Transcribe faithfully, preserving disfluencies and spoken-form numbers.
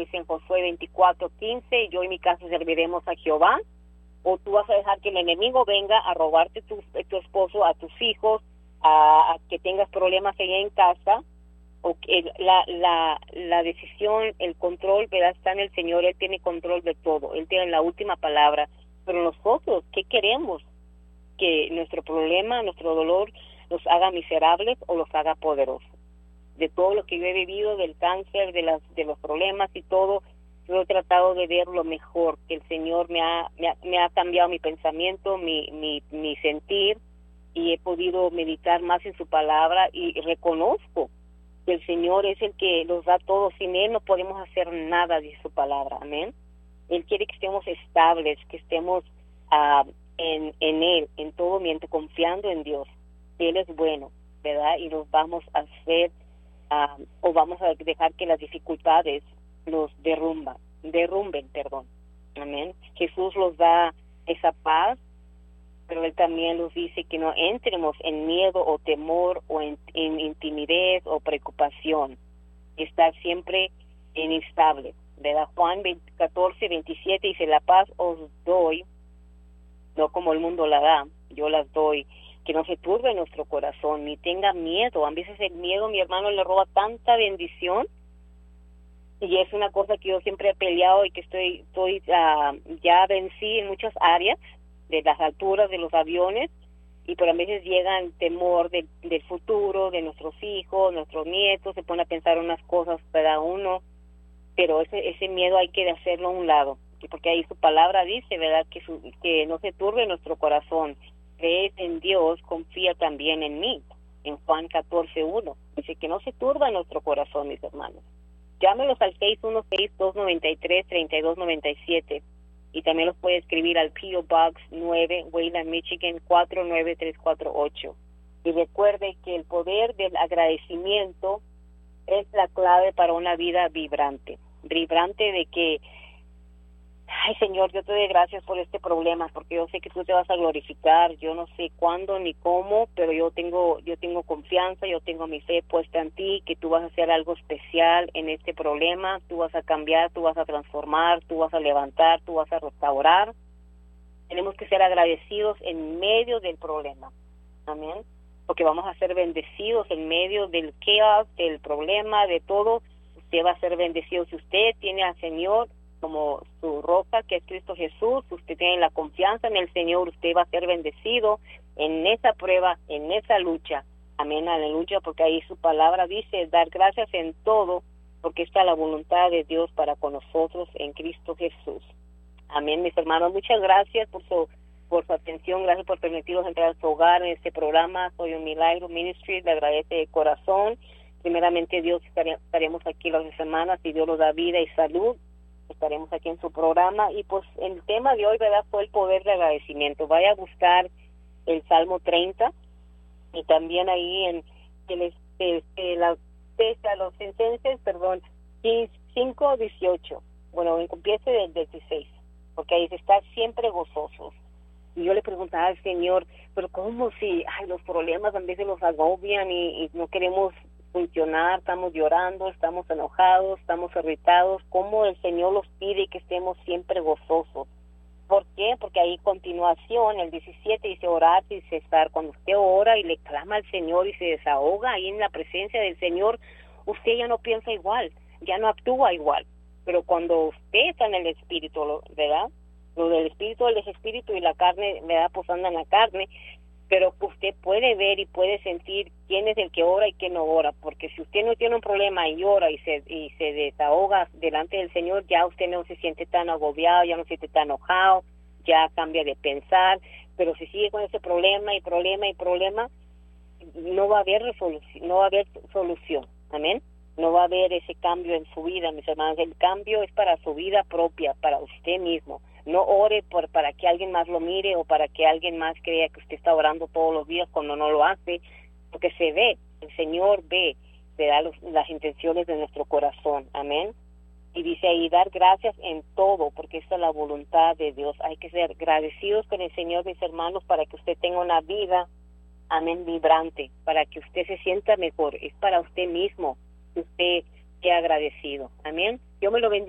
dice en Josué veinticuatro quince, yo y mi casa serviremos a Jehová, o tú vas a dejar que el enemigo venga a robarte tu, tu esposo, a tus hijos, a, a que tengas problemas allá en casa, o que la, la, la decisión, el control, ¿verdad? Está en el Señor. Él tiene control de todo, Él tiene la última palabra. Pero nosotros, ¿qué queremos? Que nuestro problema, nuestro dolor los haga miserables o los haga poderosos. De todo lo que yo he vivido, del cáncer, de las de los problemas y todo, yo he tratado de ver lo mejor, que el Señor me ha, me ha, me ha cambiado mi pensamiento, mi, mi, mi sentir, y he podido meditar más en su palabra, y reconozco que el Señor es el que los da todo. Sin Él no podemos hacer nada de su palabra, amén. Él quiere que estemos estables, que estemos uh, en, en Él, en todo momento, confiando en Dios. Él es bueno, ¿verdad? Y nos vamos a hacer, uh, o vamos a dejar que las dificultades los derrumban, derrumben, perdón, amén. Jesús los da esa paz, pero Él también nos dice que no entremos en miedo o temor o en, en intimidez o preocupación, estar siempre inestable, ¿verdad? Juan catorce veintisiete dice, la paz os doy, no como el mundo la da, yo las doy, que no se turbe nuestro corazón, ni tenga miedo. A veces el miedo, mi hermano, le roba tanta bendición, y es una cosa que yo siempre he peleado y que estoy, estoy uh, ya vencí en muchas áreas, de las alturas de los aviones, y por a veces llega el temor del, del futuro, de nuestros hijos, nuestros nietos, se pone a pensar unas cosas para uno, pero ese ese miedo hay que hacerlo a un lado, porque ahí su palabra dice, ¿verdad?, que, su, que no se turbe nuestro corazón, crees en Dios, confía también en mí, en Juan catorce uno, dice que no se turba nuestro corazón, mis hermanos. Llámenos al seis uno seis, dos nueve tres, tres dos nueve siete, y también los puede escribir al P O Box nueve, Wayland, Michigan cuatro nueve tres cuatro ocho. Y recuerde que el poder del agradecimiento es la clave para una vida vibrante, vibrante de que, ay Señor, yo te doy gracias por este problema, porque yo sé que tú te vas a glorificar, yo no sé cuándo ni cómo, pero yo tengo yo tengo confianza, yo tengo mi fe puesta en ti, que tú vas a hacer algo especial en este problema, tú vas a cambiar, tú vas a transformar, tú vas a levantar, tú vas a restaurar. Tenemos que ser agradecidos en medio del problema, amén, porque vamos a ser bendecidos en medio del caos, del problema, de todo. Usted va a ser bendecido si usted tiene al Señor como su roca, que es Cristo Jesús. Usted tiene la confianza en el Señor, usted va a ser bendecido en esa prueba, en esa lucha, amén, aleluya, porque ahí su palabra dice, dar gracias en todo, porque está la voluntad de Dios para con nosotros en Cristo Jesús, amén. Mis hermanos, muchas gracias por su por su atención, gracias por permitirnos entrar a su hogar en este programa. Soy un Milagro Ministry, le agradece de corazón. Primeramente Dios, estaremos aquí las semanas, si Dios nos da vida y salud, estaremos aquí en su programa. Y pues el tema de hoy, ¿verdad?, fue el poder de agradecimiento. Vaya a buscar el Salmo treinta, y también ahí en el, este, la a los sentencias, perdón, cinco dieciocho. Bueno, empiece del dieciséis, porque ahí se está siempre gozosos. Y yo le preguntaba al Señor, pero ¿cómo si ay, los problemas a veces nos agobian y, y no queremos funcionar, estamos llorando, estamos enojados, estamos irritados? ¿Cómo el Señor los pide que estemos siempre gozosos? ¿Por qué? Porque ahí continuación, el diecisiete dice orar sin cesar. Cuando usted ora y le clama al Señor y se desahoga ahí en la presencia del Señor, usted ya no piensa igual, ya no actúa igual. Pero cuando usted está en el Espíritu, ¿verdad?, lo del Espíritu, el Espíritu y la carne, ¿verdad?, pues anda en la carne, pero usted puede ver y puede sentir quién es el que ora y quién no ora, porque si usted no tiene un problema y ora y se y se desahoga delante del Señor, ya usted no se siente tan agobiado, ya no se siente tan enojado, ya cambia de pensar. Pero si sigue con ese problema y problema y problema, no va a haber resolución, no va a haber solución, amén. No va a haber ese cambio en su vida, mis hermanos. El cambio es para su vida propia, para usted mismo. No ore por para que alguien más lo mire o para que alguien más crea que usted está orando todos los días cuando no lo hace, porque se ve, el Señor ve, ve da los, las intenciones de nuestro corazón, amén. Y dice ahí, dar gracias en todo, porque esta es la voluntad de Dios. Hay que ser agradecidos con el Señor, mis hermanos, para que usted tenga una vida, amén, vibrante, para que usted se sienta mejor. Es para usted mismo que usted sea agradecido, amén. Yo me lo bendiga.